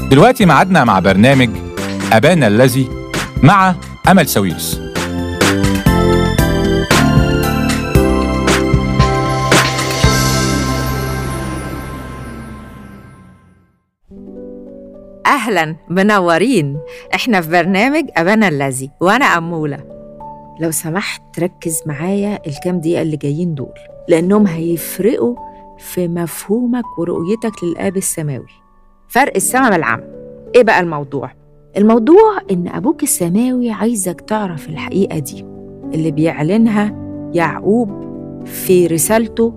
دلوقتي معادنا مع برنامج أبانا الذي مع أمل ساويرس. أهلاً، منورين. إحنا في برنامج أبانا الذي وأنا أمولة. لو سمحت ركز معايا الكام دقيقة اللي جايين دول، لأنهم هيفرقوا في مفهومك ورؤيتك للآب السماوي. فرق السما بالعمى. إيه بقى الموضوع؟ الموضوع إن أبوك السماوي عايزك تعرف الحقيقة دي اللي بيعلنها يعقوب في رسالته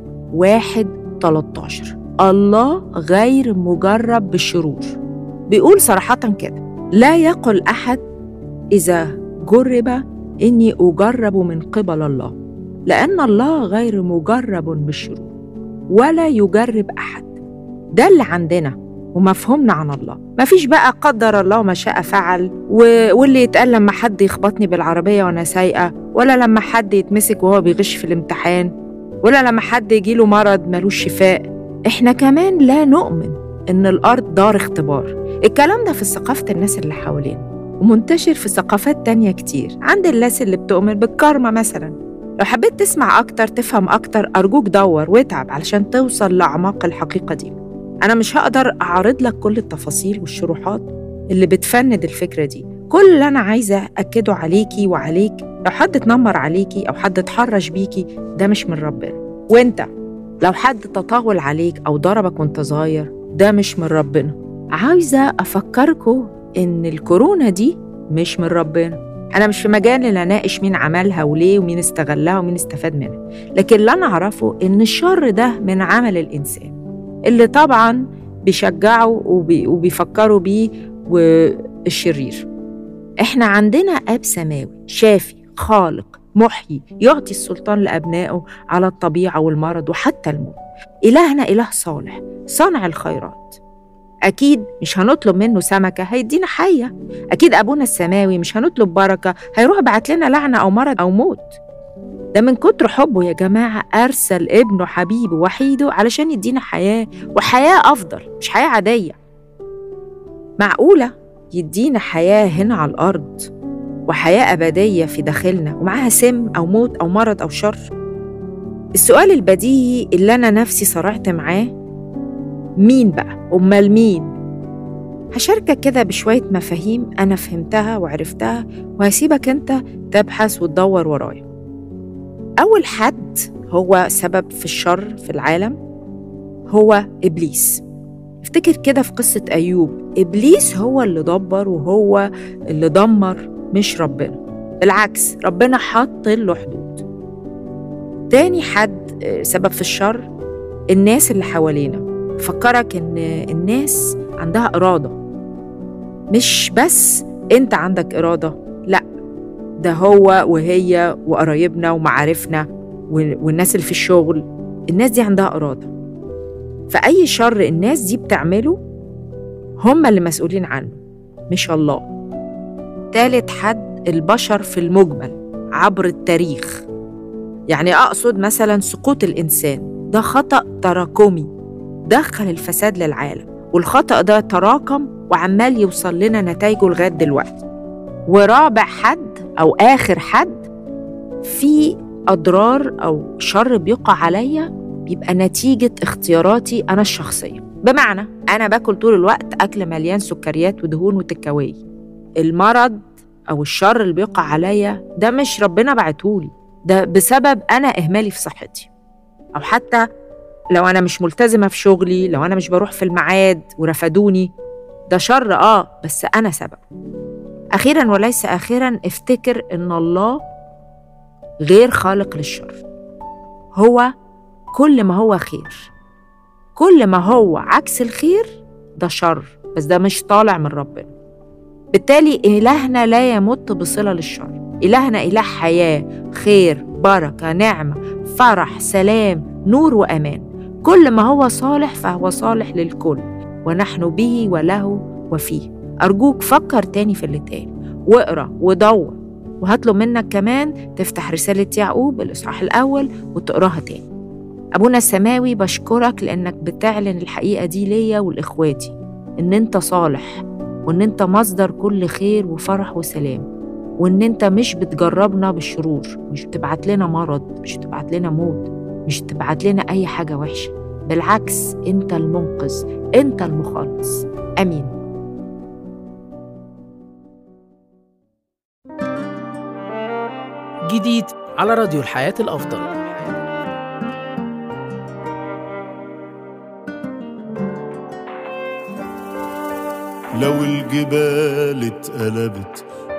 1:13. الله غير مجرب بالشرور. بيقول صراحة كده: لا يقل أحد إذا جرب إني أجرب من قبل الله، لأن الله غير مجرب بالشرور ولا يجرب أحد. ده اللي عندنا ومفهومنا عن الله. مفيش بقى قدر الله ما شاء فعل واللي يتقال لما حد يخبطني بالعربية وأنا سايقة، ولا لما حد يتمسك وهو بيغش في الامتحان، ولا لما حد يجيله مرض ملوش شفاء. إحنا كمان لا نؤمن إن الأرض دار اختبار. الكلام ده في ثقافة الناس اللي حوالينا، ومنتشر في ثقافات تانية كتير عند الناس اللي بتؤمن بالكارما مثلا. لو حبيت تسمع أكتر تفهم أكتر، أرجوك دور واتعب علشان توصل لأعماق الحقيقة دي. أنا مش هقدر أعرض لك كل التفاصيل والشروحات اللي بتفند الفكرة دي. كل اللي أنا عايزة أكده عليكي وعليك، لو حد اتنمر عليكي أو حد اتحرش بيكي، ده مش من ربنا. وإنت لو حد تطاول عليك أو ضربك وإنت صغير، ده مش من ربنا. عايزة أفكركم إن الكورونا دي مش من ربنا. أنا مش في مجال اللي أناقش مين عملها وليه ومين استغلها ومين استفاد منها، لكن اللي أنا أعرفه إن الشر ده من عمل الإنسان اللي طبعاً بيشجعوا وبيفكروا بيه والشرير. إحنا عندنا أب سماوي شافي خالق محيي، يعطي السلطان لأبنائه على الطبيعة والمرض وحتى الموت. إلهنا إله صالح صانع الخيرات. أكيد مش هنطلب منه سمكة هيدينا حية. أكيد أبونا السماوي مش هنطلب بركة هيروح بعت لنا لعنة أو مرض أو موت. ده من كتر حبه يا جماعة أرسل ابنه حبيبه وحيده علشان يدينا حياة، وحياة أفضل، مش حياة عادية. معقولة يدينا حياة هنا على الأرض وحياة أبدية في داخلنا ومعاها سم أو موت أو مرض أو شر؟ السؤال البديهي اللي أنا نفسي صرعت معاه، مين بقى؟ أمال مين؟ هشاركك كده بشوية مفاهيم أنا فهمتها وعرفتها، وهسيبك أنت تبحث وتدور ورايا. أول حد هو سبب في الشر في العالم هو إبليس. افتكر كده في قصة أيوب، إبليس هو اللي دبر وهو اللي دمر، مش ربنا. بالعكس، ربنا حط له حدود. تاني حد سبب في الشر الناس اللي حوالينا. فكرك إن الناس عندها إرادة، مش بس أنت عندك إرادة، لأ، ده هو وهي وقرايبنا ومعارفنا والناس اللي في الشغل. الناس دي عندها إرادة، فأي شر الناس دي بتعمله هم اللي مسؤولين عنه، مش الله. تالت حد البشر في المجمل عبر التاريخ. يعني أقصد مثلا سقوط الإنسان، ده خطأ تراكمي دخل الفساد للعالم، والخطأ ده تراكم وعمال يوصل لنا نتائجه لغاية دلوقتي. ورابع حد أو آخر حد في أضرار أو شر بيقع عليا بيبقى نتيجة اختياراتي أنا الشخصية. بمعنى أنا باكل طول الوقت أكل مليان سكريات ودهون وتكاوي. المرض أو الشر اللي بيقع عليا ده مش ربنا بعتهولي، ده بسبب أنا إهمالي في صحتي. أو حتى لو أنا مش ملتزمة في شغلي، لو أنا مش بروح في الميعاد ورفدوني، ده شر بس أنا سبب. أخيراً وليس آخراً، افتكر إن الله غير خالق للشر. هو كل ما هو خير، كل ما هو عكس الخير ده شر، بس ده مش طالع من ربنا. بالتالي إلهنا لا يمت بصلة للشر. إلهنا إله حياة، خير، بركة، نعمة، فرح، سلام، نور وأمان. كل ما هو صالح فهو صالح للكل، ونحن به وله وفيه. أرجوك فكر تاني في اللي اتقال، واقرأ ودور، وهطلب منك كمان تفتح رسالة يعقوب الإصحاح الأول وتقراها تاني. أبونا السماوي، بشكرك لأنك بتعلن الحقيقة دي ليا ولإخواتي، إن أنت صالح، وإن أنت مصدر كل خير وفرح وسلام، وإن أنت مش بتجربنا بالشرور، مش بتبعت لنا مرض، مش بتبعت لنا موت، مش بتبعت لنا أي حاجة وحشة. بالعكس، أنت المنقذ، أنت المخلص. آمين. جديد على راديو الحياة الأفضل. لو الجبال اتقلبت